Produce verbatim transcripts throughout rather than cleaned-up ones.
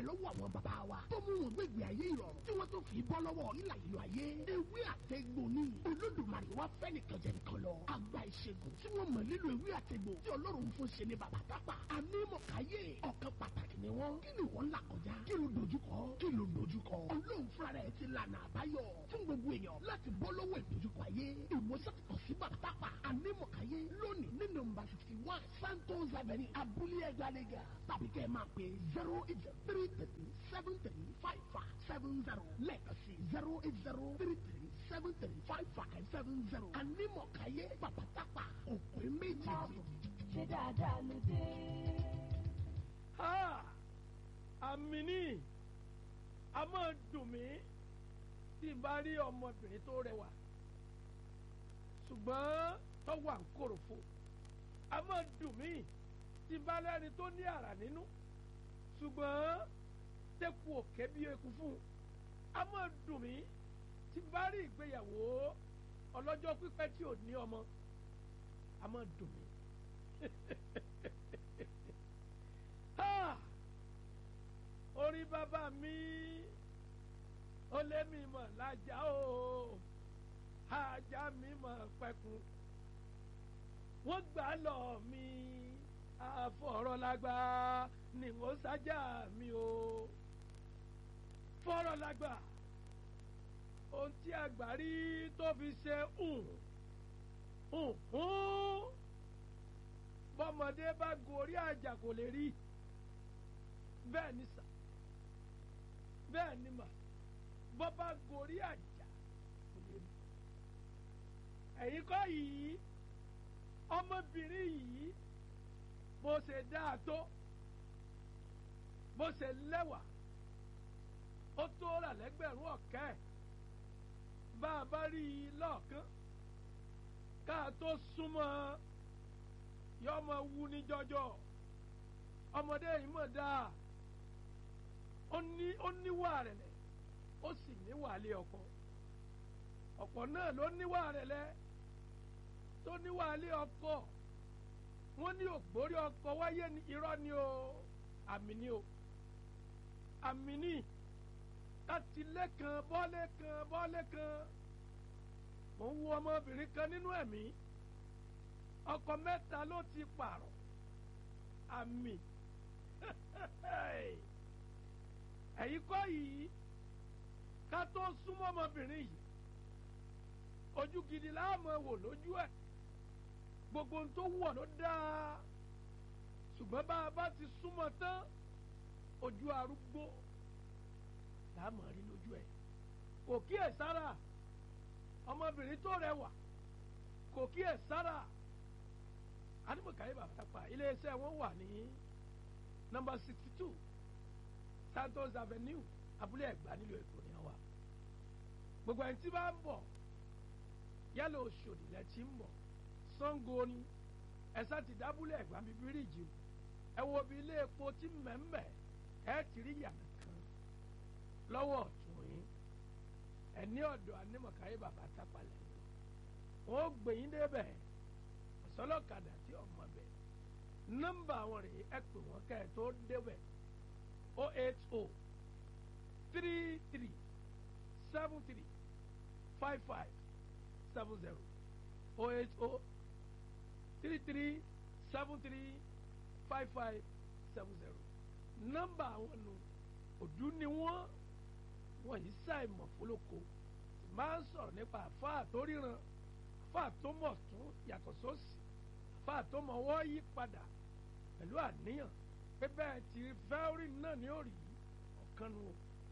dúpẹ́ lọ́wọ́ àwọn bàbá wa tó mú wọn gbégbé ayé ìrọ̀rùn tí wọ́n tó fi bọ́ lọ́wọ́ ìlà ìlú ayé ewé àtẹ̀gbò ní Olódùmarè wá fẹ́ nìkan jẹ nìkan lọ àgbà ìṣègùn tí wọ́n mọ̀ nílò ewé àtẹ̀gbò tí Ọlọ́run fún ṣe ní bàbá tápà ànímọ̀káyé ọ̀kan pàtàkì ni wọ́n kí ni wọ́n là kọjá kí ló dojúkọ kí ló dojúkọ Ọlọ́run fúnra rẹ̀ ti lànà àbáyọ fún gbogbo èèyàn láti bọ́ lọ́wọ́ ìdojúkọ ayé ìwòsàn kò sí bàbá tápà ànímọ̀káyé lónìí ní nọ́mbà fifty one Santos Avenue Abúlé Ẹgbàlégà tàbí kẹ́ ẹ máa pè zero eight three three seven three five five seven zero lẹ́ẹ̀kan sí zero eight zero three three seven three five five seven zero ànímọ̀káyé bàbá tápà òpè méjì. ṣé dáadáa ló dé. àmì ní a máa dùn mí tí n bá rí ọmọbìnrin tó rẹwà ṣùgbọ́n tó wà ń kòròfo a máa dùn mí tí n bá lẹ́ni tó ní àrà nínú ṣùgbọ́n tẹ́kù òkè bí eku fún un a máa dùn mí tí n bá rí ìgbéyàwó ọlọ́jọ́ pípẹ́ tí ò ní ọmọ a máa dùn mí. orí bàbá mi ó lé mi mọ̀ lájà o ajá mi mọ̀ pẹ̀kun wọ́n gbà lọ mi àfọ̀rọ̀lágbá ni wọ́n sájà mi o fọ̀rọ̀lágbá ohun tí àgbà rí tó fi ṣe hùn hùn hùn bọ́mọdé bá gorí àjà kò lè rí bẹ́ẹ̀ ni sà bẹ́ẹ̀ ni mà bọ́ bá gorí àjà kò lè rí ẹ̀yin kọ́ yìí ọmọbìnrin yìí bó ṣe dáa tó bó ṣe lẹ́wà ó tó rà lẹ́gbẹ̀rún ọ̀kẹ́ bá a bá rí i lọ́ọ̀kán ká a tó súnmọ́ yọ ọmọ wu ní jọjọ ọmọdé yìí mọ̀ dáa ó ní ó níwà rẹ̀lẹ̀ ó sì níwà lé ọkọ ọ̀pọ̀ náà ló níwà rẹ̀lẹ̀ tó níwà lé ọkọ wọ́n ní ògbórí ọkọ wáyé ní irọ́ ni o àmì ni o àmì ni láti lẹ́kan bọ́lé kan bọ́lé kan mò ń wo ọmọbìnrin kan nínú ẹ̀mí ọkọ mẹ́ta ló ti pààrọ̀ àmì ẹ̀yin kọ́ yìí ká tó súnmọ́ ọmọbìnrin yìí ojú gidi láàmú wò lójú ẹ̀ gbogbo ohun tó wọ̀ ló dáa ṣùgbọ́n bá a bá ti súnmọ́ tán ojú arúgbó láàmú rí lójú ẹ̀ kò kíyè sára ọmọbìnrin tó rẹwà kò kíyè sára Ànímọ̀káyé bàbá tápà iléeṣẹ́ wọn wà ní nọ́mbà sixty two Santos Avenue Abúlé Ẹ̀gbá nílùú Èkó ní àwa gbogbo ẹni tí bá ń bọ̀ yálà Òṣòdì lẹ ti ń bọ̀ Ṣàngó ni ẹ̀sà ti dábúlé Ẹ̀gbá bíi bíríìjì ẹ wo bí ilé epo tí mẹ́mẹ́ ẹ ti rí yàrá kan lọ́wọ́ ọ̀tún yín ẹ ní ọ̀dọ̀ Ànímọ̀káyé bàbá tápà lẹ́yìn wọ́n gbẹ̀yìn débẹ̀ ọ̀sọ́lọ́kadà tí ọmọ bẹ̀ nọ́mbà àwọn rèé ẹ pè wọ́n kẹ́ ẹ tó débẹ̀ o eight o three three seven three five five seven zero o eight o three three seven three five five seven zero nọ́mbà àwọn nù òdú ni wọ́n wọ́n yìí ṣàìmọ̀ fọlọ́kọ máa ń sọ̀rọ̀ nípa àfáà tó ríran àfáà tó mọ̀ tún yàtọ̀ sósì àfáà tó mọ̀ wọ́n yí padà pẹ̀lú àníyàn pé bẹ́ẹ̀ tí fẹ́ẹ́rì náà ní òrì ọ̀kan nu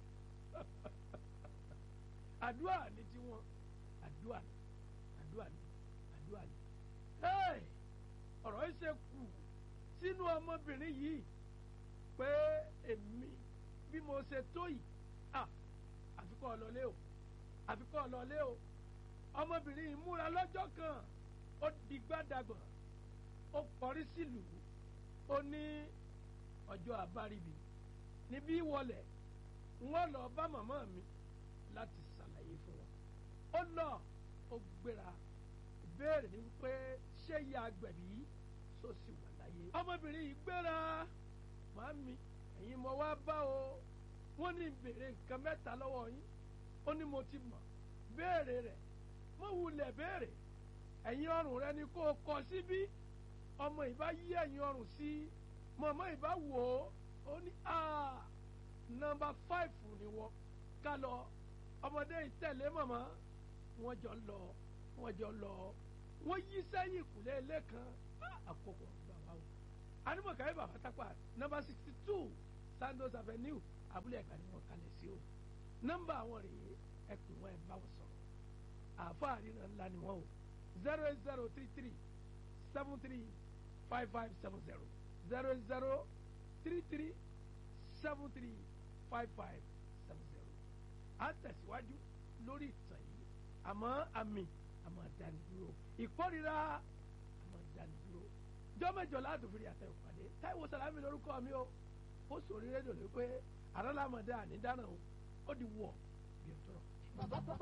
àdúrà ní tiwọn àdúrà ní àdúrà ní àdúrà ní. ọ̀rọ̀ yìí ṣe kù sínú ọmọbìnrin yìí pé èmi bí mo ṣe tó yìí àfikọ́ ọlọ́lé o àfikọ́ ọlọ́lé o ọmọbìnrin yìí múra lọ́jọ́ kan ó di gbádàgbọ̀n ó kọrí sílùú ó ní ọjọ́ àbáríbi níbí wọlé wọ́n lọ bá màmá mi láti ṣàlàyé fún wọn ó lọ ó gbéra ìbéèrè ní pé ṣé ìyá agbẹ̀bí tó sì wà láyé ọmọbìnrin yìí gbéra màmí ẹ̀yin mo wá bá o wọ́n ní béèrè nǹkan mẹ́ta lọ́wọ́ yín ó ní mo ti mọ̀ béèrè rẹ̀ mo wulẹ̀ béèrè ẹ̀yin ọrùn rẹ ni kó o kọ síbí ọmọ ìbá yí ẹ̀yin ọrùn sí mọ̀mọ́ ìbá wò ó ó ní aa nọ́mbà fáìfù ni wọ́n ká lọ ọmọdé ìtẹ̀lé mọ̀mọ́ wọ́n jọ lọ wọ́n jọ lọ wọ́n yí sẹ́yìn ìkùlé ilé kan àkókò bàbá o anamọ̀kàwé bàbá tápà nọ́mbà sixty two Sandos Avenue abúlé ẹ̀ka ni wọ́n kalẹ̀ sí o nọ́mbà àwọn rèé ẹ pè wọ́n ẹ bá wọn sọ̀rọ̀ àáfàá ríran ńlá ni wọ́n o zero eight zero three three seven three five five seven zero zero eight zero three three seven three five five seven zero a tẹ̀síwájú lórí ìtàn yìí àmọ́ àmì àmọ́ àdánidúró ìkórira àmọ́ àdánidúró jọ́mẹ́jọ ládùúgbò àtẹ̀wò pàdé Táíwò Sàlámì lórúkọ mi o ó sòrí rédíò lé pé àrọ́lámọ̀dé ànídànà o ó di wọ̀ bí o tọrọ.